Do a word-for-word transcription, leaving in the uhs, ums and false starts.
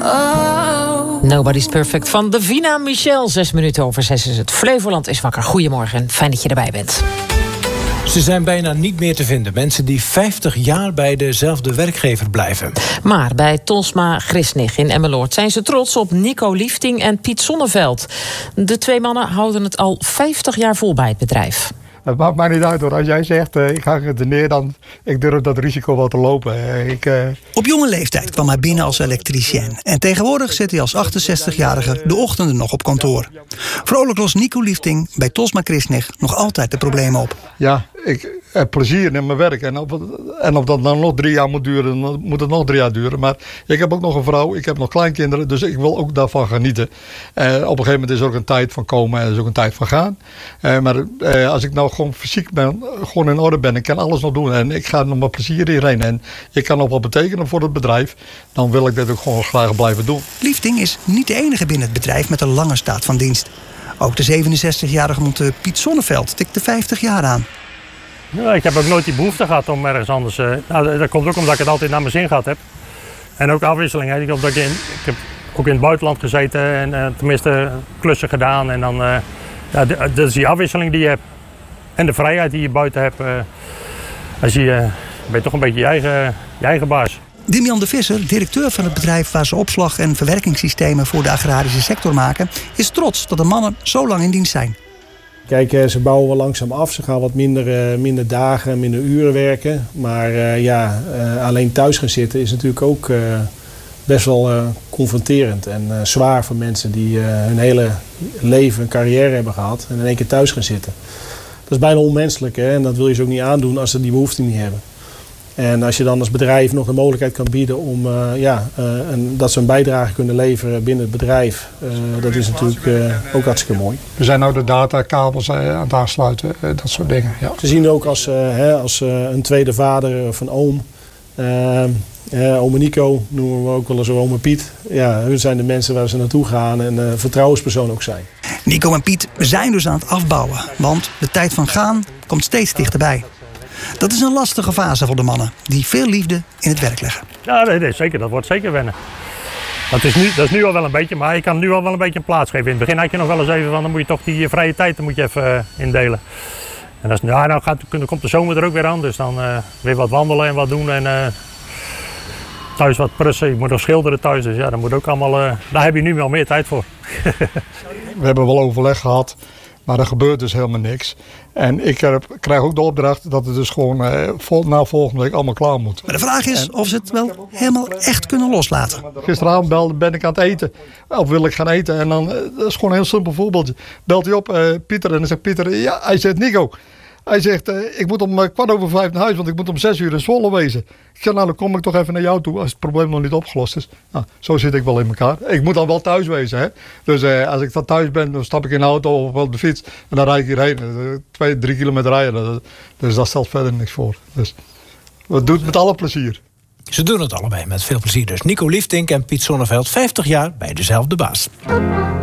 Oh. Nobody's Perfect van Davina Michel. Zes minuten over zes is het. Flevoland is wakker. Goedemorgen en fijn dat je erbij bent. Ze zijn bijna niet meer te vinden. Mensen die vijftig jaar bij dezelfde werkgever blijven. Maar bij Tosma Grisnig in Emmeloord zijn ze trots op Nico Liefting en Piet Sonneveld. De twee mannen houden het al vijftig jaar vol bij het bedrijf. Het maakt mij niet uit hoor. Als jij zegt, uh, ik ga het neer, dan ik durf dat risico wel te lopen. Uh, ik, uh... Op jonge leeftijd kwam hij binnen als elektricien. En tegenwoordig zit hij als achtenzestigjarige de ochtenden nog op kantoor. Vrolijk lost Nico Liefting bij Tosma Grisnig nog altijd de problemen op. Ja, ik heb plezier in mijn werk. En of, en of dat dan nog drie jaar moet duren, dan moet het nog drie jaar duren. Maar ik heb ook nog een vrouw, ik heb nog kleinkinderen. Dus ik wil ook daarvan genieten. Uh, op een gegeven moment is er ook een tijd van komen en er is ook een tijd van gaan. Uh, maar uh, als ik nou gewoon fysiek ben, gewoon in orde ben, ik kan alles nog doen. En ik ga nog met plezier hierheen. En ik kan nog wat betekenen voor het bedrijf. Dan wil ik dit ook gewoon graag blijven doen. Liefting is niet de enige binnen het bedrijf met een lange staat van dienst. Ook de zevenenzestigjarige monteur Piet Sonneveld tikt de vijftig jaar aan. Ja, ik heb ook nooit die behoefte gehad om ergens anders... Uh, nou, dat komt ook omdat ik het altijd naar mijn zin gehad heb. En ook afwisseling. Hè. Ik, heb, ik heb ook in het buitenland gezeten en uh, tenminste klussen gedaan. En dan, uh, ja, dat is die afwisseling die je hebt. En de vrijheid die je buiten hebt. Uh, als je, uh, ben je toch een beetje je eigen, je eigen baas. Dimian de Visser, directeur van het bedrijf waar ze opslag- en verwerkingssystemen voor de agrarische sector maken, is trots dat de mannen zo lang in dienst zijn. Kijk, ze bouwen wel langzaam af. Ze gaan wat minder, minder dagen, minder uren werken. Maar uh, ja, uh, alleen thuis gaan zitten is natuurlijk ook uh, best wel uh, confronterend. En uh, zwaar voor mensen die uh, hun hele leven, een carrière hebben gehad. En in één keer thuis gaan zitten. Dat is bijna onmenselijk. Hè? En dat wil je ze ook niet aandoen als ze die behoefte niet hebben. En als je dan als bedrijf nog de mogelijkheid kan bieden om uh, ja, uh, een, dat ze een bijdrage kunnen leveren binnen het bedrijf. Uh, dat is natuurlijk uh, ook hartstikke mooi. We zijn nou de datakabels uh, aan het aansluiten, uh, dat soort dingen. Ja. Ze zien ook als, uh, hè, als uh, een tweede vader of een oom. Uh, uh, ome Nico noemen we ook wel eens ome Piet. Ja, hun zijn de mensen waar ze naartoe gaan en uh, vertrouwenspersoon ook zijn. Nico en Piet zijn dus aan het afbouwen. Want de tijd van gaan komt steeds dichterbij. Dat is een lastige fase voor de mannen, die veel liefde in het werk leggen. Ja, nee, nee, zeker. Dat wordt zeker wennen. Dat is, nu, dat is nu al wel een beetje, maar je kan nu al wel een beetje een plaats geven. In het begin had je nog wel eens even van, dan moet je toch die vrije tijd moet je even uh, indelen. En dat is, ja, nou gaat, dan komt de zomer er ook weer aan, dus dan uh, weer wat wandelen en wat doen. En uh, thuis wat prussen, je moet nog schilderen thuis, dus ja, dat moet ook allemaal, uh, daar heb je nu wel meer tijd voor. We hebben wel overleg gehad. Maar er gebeurt dus helemaal niks. En ik heb, krijg ook de opdracht dat het dus gewoon eh, vol, na volgende week allemaal klaar moet. Maar de vraag is of ze het wel helemaal echt kunnen loslaten. Gisteravond belde, ben ik aan het eten. Of wil ik gaan eten. En dan, dat is gewoon een heel simpel voorbeeldje. Belt hij op, uh, Pieter, en dan zegt Pieter, ja, hij zegt Nico. Hij zegt, uh, ik moet om uh, kwart over vijf naar huis, want ik moet om zes uur in Zwolle wezen. Ik zeg, nou dan kom ik toch even naar jou toe als het probleem nog niet opgelost is. Nou, zo zit ik wel in elkaar. Ik moet dan wel thuis wezen. Hè? Dus uh, als ik dan thuis ben, dan stap ik in de auto of op de fiets. En dan rijd ik hierheen. Uh, twee, drie kilometer rijden. Dus dat stelt verder niks voor. Dus we doen het met alle plezier. Ze doen het allebei met veel plezier. Dus Nico Liefting en Piet Sonneveld, vijftig jaar bij dezelfde baas.